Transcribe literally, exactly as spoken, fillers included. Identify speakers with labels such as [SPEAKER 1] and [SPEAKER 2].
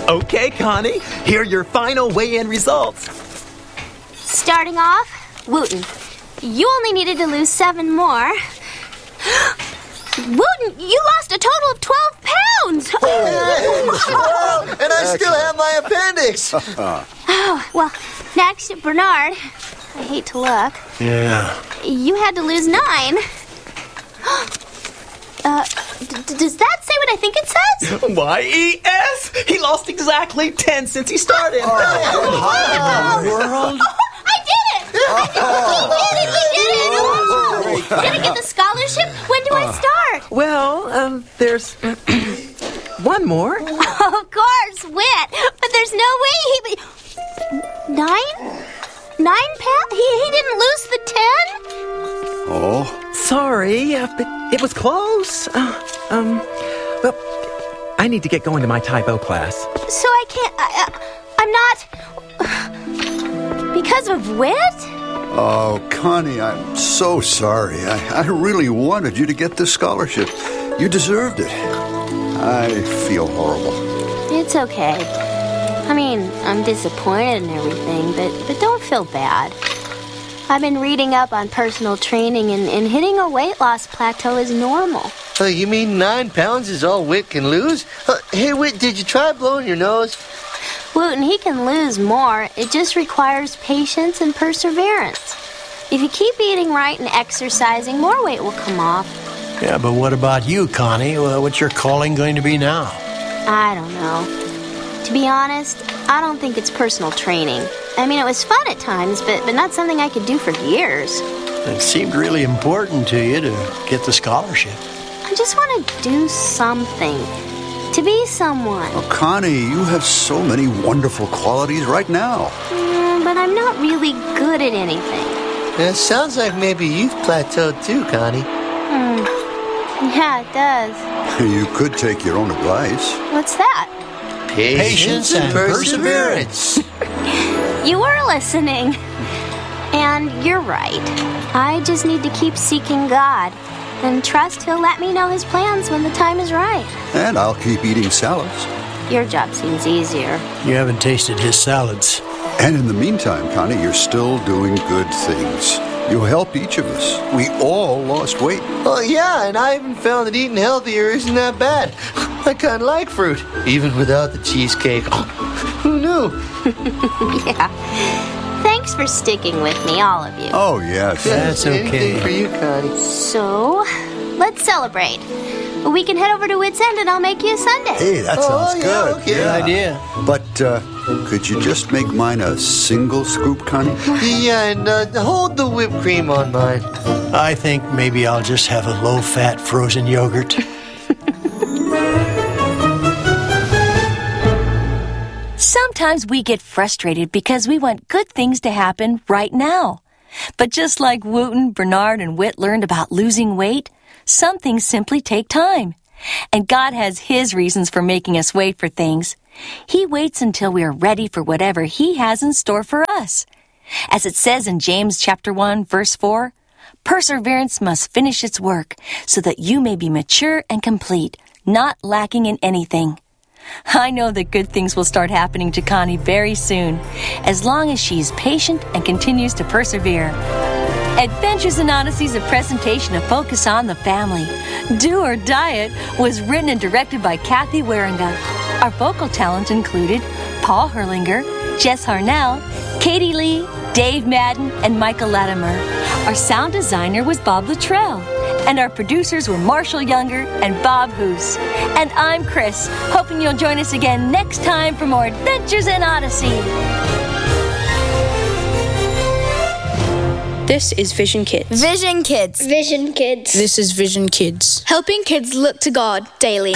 [SPEAKER 1] Okay, Connie, here are your final weigh-in results.
[SPEAKER 2] Starting off, Wooten, you only needed to lose seven more. Wooten, you lost a total of twelve pounds.
[SPEAKER 3] Oh, and I still have my appendix.
[SPEAKER 2] Oh, well, next, Bernard. I hate to look.
[SPEAKER 4] Yeah.
[SPEAKER 2] You had to lose nine. uh, d- does that say what I think it says?
[SPEAKER 1] Y E S! He lost exactly ten since he started.
[SPEAKER 3] Oh, how in the world?
[SPEAKER 2] Oh, I did it! I did it! We did it! Oh, did I get the scholarship? When do I start?
[SPEAKER 1] Well, um, there's one more.
[SPEAKER 2] Oh, of course, Wit. But there's no way he... Nine? Nine pounds? He, he didn't lose the ten?
[SPEAKER 3] Oh.
[SPEAKER 1] Sorry, uh, but it was close. Uh, um, well, I need to get going to my Typo class.
[SPEAKER 2] So I can't... I, uh, I'm not... Because of Wit?
[SPEAKER 3] Oh, Connie, I'm so sorry. I, I really wanted you to get this scholarship. You deserved it. I feel horrible.
[SPEAKER 2] It's okay. I mean, I'm disappointed and everything, but, but don't feel bad. I've been reading up on personal training, and, and hitting a weight loss plateau is normal.
[SPEAKER 5] Uh, you mean nine pounds is all Wit can lose? Uh, hey, Wit, did you try blowing your nose?
[SPEAKER 2] Wooten, he can lose more. It just requires patience and perseverance. If you keep eating right and exercising, more weight will come off.
[SPEAKER 4] Yeah, but what about you, Connie? Well, what's your calling going to be now?
[SPEAKER 2] I don't know. To be honest, I don't think it's personal training. I mean, it was fun at times, but, but not something I could do for years.
[SPEAKER 4] It seemed really important to you to get the scholarship.
[SPEAKER 2] I just want to do something. To be someone.
[SPEAKER 3] Oh, Connie, you have so many wonderful qualities right now.
[SPEAKER 2] Mm, but I'm not really good at anything.
[SPEAKER 5] It sounds like maybe you've plateaued too, Connie.
[SPEAKER 2] Hmm. Yeah, it does.
[SPEAKER 3] You could take your own advice.
[SPEAKER 2] What's that?
[SPEAKER 5] Patience,
[SPEAKER 4] Patience and perseverance.
[SPEAKER 2] You were listening. And you're right. I just need to keep seeking God and trust He'll let me know His plans when the time is right.
[SPEAKER 3] And I'll keep eating salads.
[SPEAKER 2] Your job seems easier.
[SPEAKER 4] You haven't tasted his salads.
[SPEAKER 3] And in the meantime, Connie, you're still doing good things. You helped each of us. We all lost weight.
[SPEAKER 5] Oh, yeah, and I even found that eating healthier isn't that bad. I kind of like fruit, even without the cheesecake. Who knew?
[SPEAKER 2] Yeah. Thanks for sticking with me, all of you.
[SPEAKER 3] Oh, yes.
[SPEAKER 4] That's okay.
[SPEAKER 5] Anything for you, Connie.
[SPEAKER 2] So, let's celebrate. We can head over to Wits End and I'll make you a sundae.
[SPEAKER 3] Hey, that
[SPEAKER 5] Oh,
[SPEAKER 3] sounds
[SPEAKER 5] yeah,
[SPEAKER 3] good.
[SPEAKER 5] okay.
[SPEAKER 4] Good idea.
[SPEAKER 3] But uh, could you just make mine a single scoop, Connie?
[SPEAKER 5] Yeah, and uh, hold the whipped cream on mine.
[SPEAKER 4] I think maybe I'll just have a low-fat frozen yogurt.
[SPEAKER 6] Sometimes we get frustrated because we want good things to happen right now. But just like Wooten, Bernard, and Wit learned about losing weight, some things simply take time. And God has His reasons for making us wait for things. He waits until we are ready for whatever He has in store for us. As it says in James chapter one, verse four, perseverance must finish its work so that you may be mature and complete, not lacking in anything. I know that good things will start happening to Connie very soon, as long as she is patient and continues to persevere. Adventures in Odyssey is a presentation of Focus on the Family. Do or Diet was written and directed by Kathy Waringa. Our vocal talent included Paul Herlinger, Jess Harnell, Katie Lee, Dave Madden, and Michael Latimer. Our sound designer was Bob Luttrell. And our producers were Marshall Younger and Bob Hoos. And I'm Chris, hoping you'll join us again next time for more Adventures in Odyssey.
[SPEAKER 7] This is Vision Kids.
[SPEAKER 8] Vision Kids.
[SPEAKER 9] Vision Kids.
[SPEAKER 7] This is Vision Kids.
[SPEAKER 9] Helping kids look to God daily.